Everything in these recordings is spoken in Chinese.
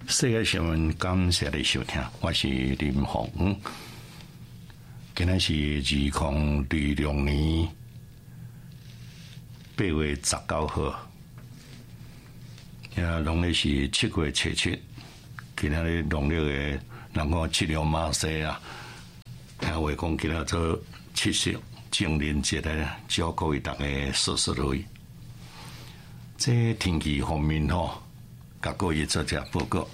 世界新闻，感谢你收听，我是林鸿。今天是2026年8月19号，农历是7月初7。今天的农历的人讲七龙马西啊，听话讲今天做七夕情人节咧，祝各位大家事事如意。这天气方面甲各位做只报告。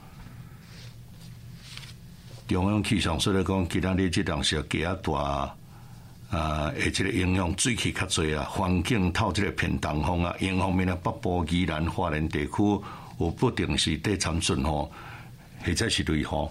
中央气象所咧讲，今仔日这当时加大这个影响水汽较侪啊，环境透这个偏东风啊，影方面咧，北部、宜兰、花莲地区有不定时地参顺或者是雷雨。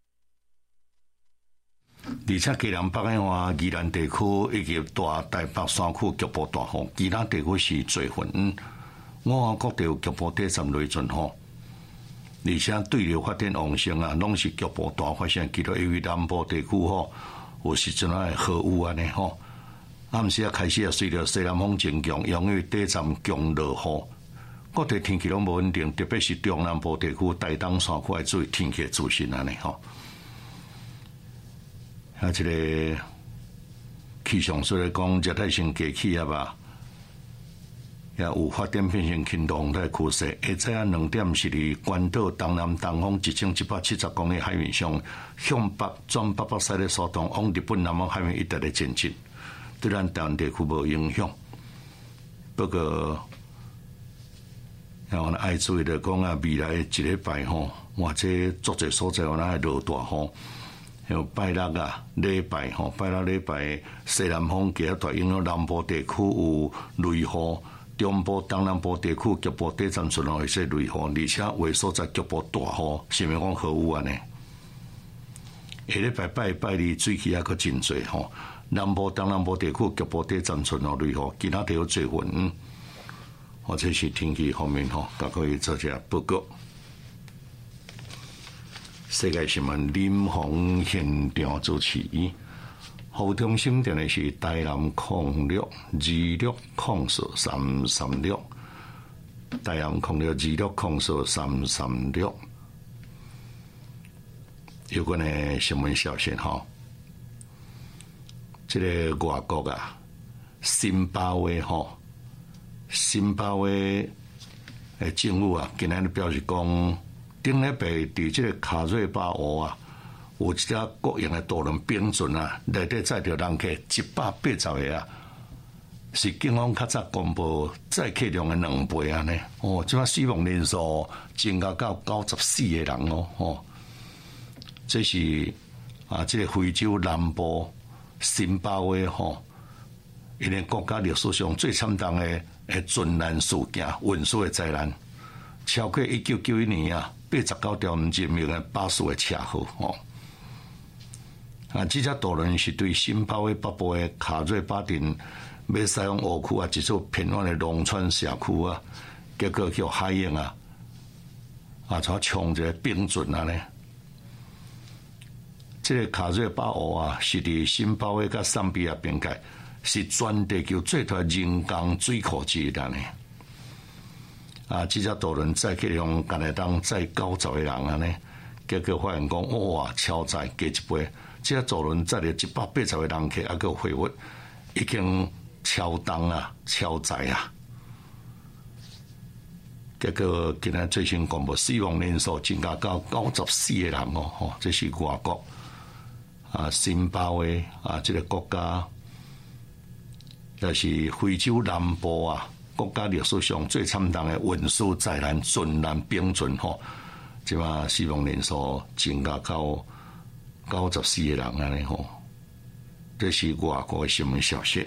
而且基南北的话，宜兰地区以及台北山区局部大雨，其他地区是侪云。我各地有局部地震雷阵雨。而且对流发展旺盛啊，拢是局部大发生，记录因为南部地区有时阵啊豪雨安尼暗时开始随着西南风增强，容易地震强落雨，各地天气拢无稳定，特别是中南部地区、台东山区要注意天气自身安尼这个气象所来讲，热带性低气压吧。也有发展变成轻度风带趋势，下早2点是伫关岛东南东风1770公里海面上，向北转北北西的疏动，往日本南方海面一带的前进，对咱台湾地区无影响。不过，我们爱注意的讲未来一礼拜或者足侪所在有会落大雨。像拜六礼拜拜六礼拜西南风加大影响南部地区有雷雨。中部、东南部地区局部地震出现一些雷雨，而且有的所在局部大雨，是咪讲豪雨安尼？下礼拜拜二水气还佫真侪南部、东南部地区局部地震出现雷雨，其他地区侪云。或者是天气方面甲各位做只报告。世界新闻林鸿现场主持。服务中心电的是台南0626043336，台南0626043336。有关的新闻消息这个外国辛巴威政府今天表示讲，顶礼拜伫这个卡瑞巴沃有一只国营的渡轮冰船内底载着人客180个是警方较早公布载客量的2倍安尼。即摆死亡人数增加到94个人这是这个非洲南部辛巴威因为国家历史上最惨重的船难事件，运输的灾难，超过1991年89条人命的80个车祸这只渡轮是对辛巴威北部的卡瑞巴镇要使用湖区一处偏远的农村社区结果叫海鹰怎冲一个冰船这个卡瑞巴湖是伫辛巴威甲桑比亚边界，是全地球最大人工水库之一这只渡轮载客量干来当载90个人结果发现讲超载加1倍。这渡轮载了180个人客，还佫废物，已经超重超载结果今仔最新公布死亡人数增加到94个人这是外国辛巴威这个国家，也是非洲南部国家历史上最惨重的运输灾难船难冰船即嘛死亡人数增加到94个人安尼这是外国的新闻消息。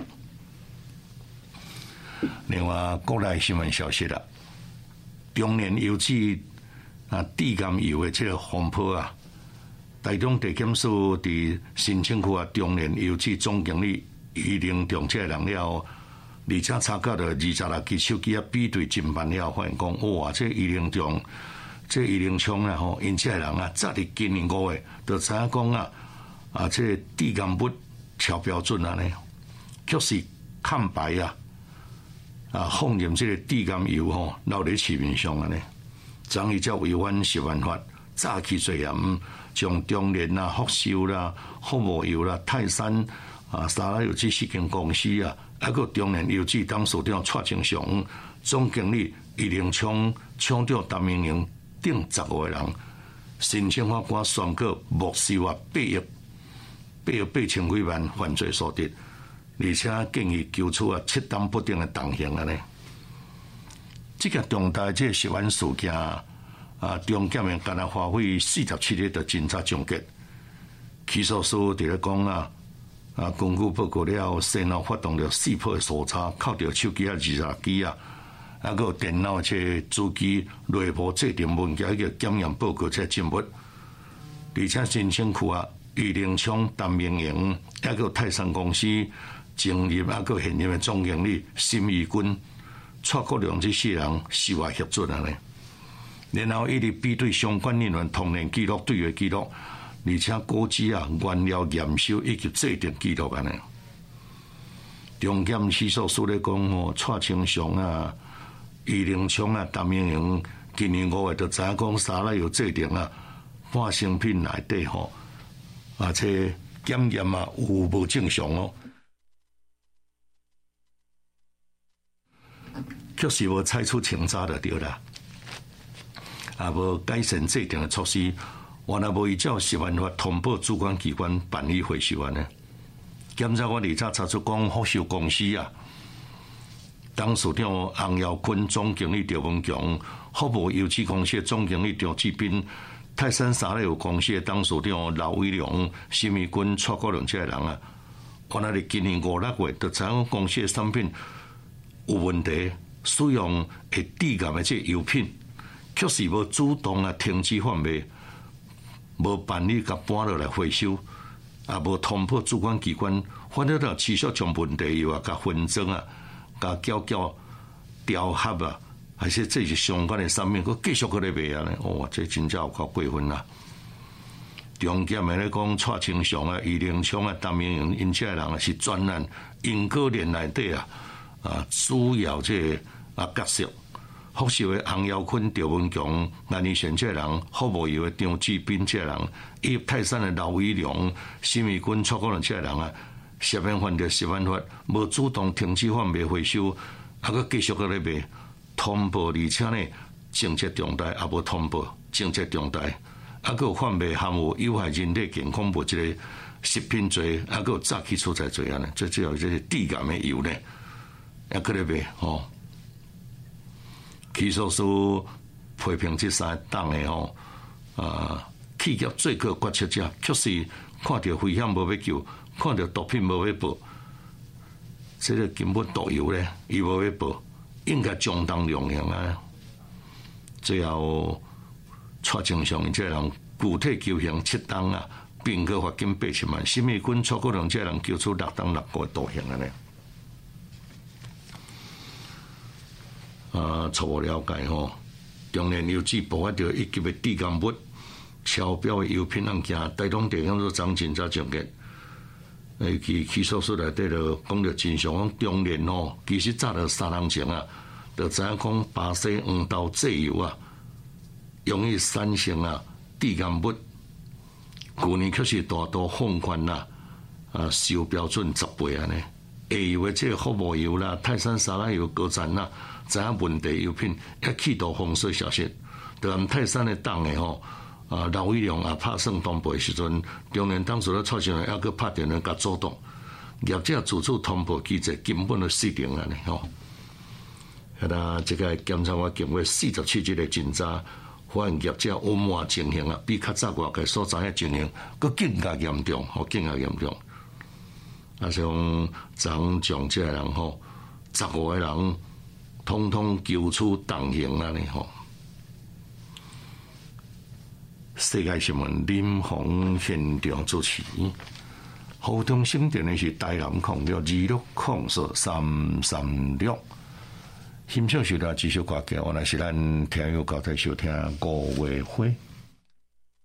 另外国内新闻消息中年油脂地甘油的这个风波台中地检署伫新城区中年油脂总经理于玲中这个人了，而且查到了26支手机比对侦办了，发现讲这于玲中。这于玲昌因这个人早伫今年5月就知影讲这个地甘物超标准确实看白放任这个地甘油流伫市面上张伊才违反食安法，诈欺罪嫌，将中联啦、福寿啦、福无油啦、泰山沙拉油这4间公司还有中联油脂董事长蔡清祥、总经理余凌昌、厂长陈明营等10个人，申请法官宣告没收8亿8千几万犯罪所得，而且建议求处7档不定的动刑呢。这个重大这食安事件中检员干那花费47日的侦查终结。起诉书伫咧讲根据报告了，先后发动了4波搜查，扣掉手机20机还有电脑这主机内部制定文件个检验报告这进物，而且申请区余凌昌、陈明营，还有泰山公司前任还有现任的总经理辛义军、蔡国良这4人受外协助呢。然后一直比对相关人员通联记录、对话记录，而且估计原料验收以及制定记录呢。中检起诉书咧讲蔡清祥余凌昌陈明营今年5月就知影讲沙拉油制定半成品内底这检验有无正常确实无采取清查就对啦，无改善制定的措施，原来无依照食安法通报主管机关办理回收呢。检察官2早查出讲，福寿公司董事长洪耀坤、总经理赵文强、福无油脂公司总经理张志斌、泰山沙拉油公司董事长刘伟良、辛义军、蔡国良这些人原来伫今年5、6月就知影公司的产品有问题，使用会致癌的这油品，确实无主动停止贩卖，无办理甲搬落来回收，无通报主管机关，反正持续将问题油甲分装甲搅调合还是这是相关的产品，佮继续佮咧卖呢？这真正有够过分啦！中检的咧讲，蔡清祥余凌昌陈明营因这人是专案因果链内底主要这角色。福寿的洪耀坤、赵文强、安尼贤这人，福无油的张志斌这人，以及泰山的刘伟良、辛义军、蔡国良这人涉嫌犯着食安法，无主动停止贩卖回收，佮继续佮咧卖，通报而且呢情节重大，无通报情节重大，佮贩卖含有有害人体健康物质的食品罪，佮诈欺处财罪呢，最主要这是致癌的油呢，佮咧卖起诉书批评这3档的企业最高决策者，确实看到危险无要救，看到毒品无要报，这个根本毒油咧，伊无要报，应该相当量刑最后蔡清祥这人具体求刑7档并个罚金80万，辛义军、蔡国良这人求出6档6个徒刑呢。初步了解中联油脂捕获到1级的致癌物、超标的油品案件，台东地检署昨侦查终结。其起诉书内底就讲到真相，讲中联其实早就3年前就知影讲巴西黄豆製油容易产生致癌物，去年确實大多放寬收標準10倍呢。下游的這個福無油啦、泰山沙拉油高站知影問題油品，也企圖封鎖消息，就按泰山的黨的劉偉良拍算通報的時陣，中聯當時咧蔡清祥還佫拍電話甲阻擋，業者自主通報機制根本就死定了呢這個檢察官經過47日的偵查，發現業者隱瞞情形比較早外界所知的情形，佫更加嚴重，更加嚴重。像張將這人15個人，通通求處動刑呢世界新聞林鴻現場主持，互動省電的是台南0626043336。欣賞收聽這首歌曲，原來是咱聽友交代收聽5月花。